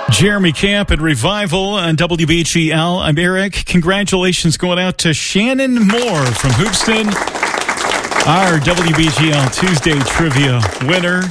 Jeremy Camp and Revival on WBGL. I'm Eric. Congratulations going out to Shannon Moore from Hoopeston, our WBGL Tuesday Trivia winner.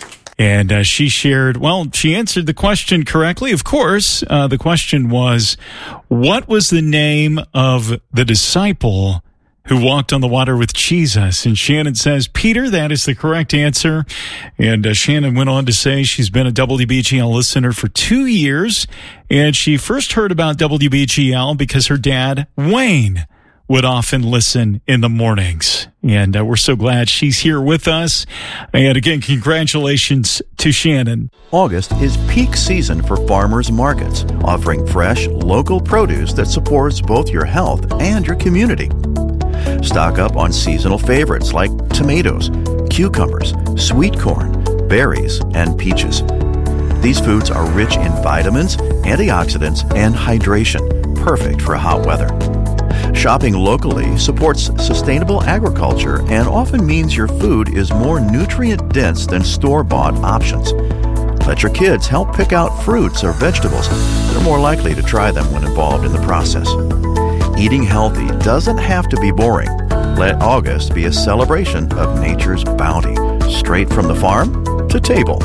And she shared, she answered the question correctly. Of course, the question was, what was the name of the disciple who walked on the water with Jesus? And Shannon says, Peter, that is the correct answer. And Shannon went on to say she's been a WBGL listener for 2 years. And she first heard about WBGL because her dad, Wayne, would often listen in the mornings. And we're so glad she's here with us. And again, congratulations to Shannon. August is peak season for farmers markets, offering fresh, local produce that supports both your health and your community. Stock up on seasonal favorites like tomatoes, cucumbers, sweet corn, berries, and peaches. These foods are rich in vitamins, antioxidants, and hydration, perfect for hot weather. Shopping locally supports sustainable agriculture and often means your food is more nutrient-dense than store-bought options. Let your kids help pick out fruits or vegetables. They're more likely to try them when involved in the process. Eating healthy doesn't have to be boring. Let August be a celebration of nature's bounty, straight from the farm to table.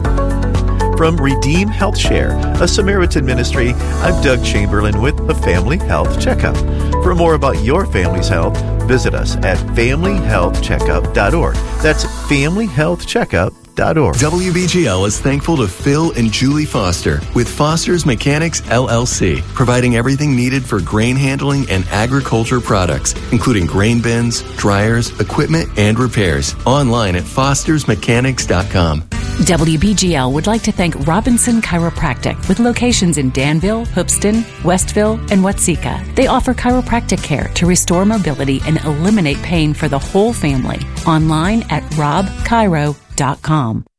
From Redeem Health Share, a Samaritan ministry, I'm Doug Chamberlain with the Family Health Checkup. For more about your family's health, visit us at familyhealthcheckup.org. That's familyhealthcheckup.org. WBGL is thankful to Phil and Julie Foster with Foster's Mechanics LLC, providing everything needed for grain handling and agriculture products, including grain bins, dryers, equipment, and repairs. Online at fostersmechanics.com. WBGL would like to thank Robinson Chiropractic with locations in Danville, Hoopeston, Westville, and Watseka. They offer chiropractic care to restore mobility and eliminate pain for the whole family. Online at robchiro.com.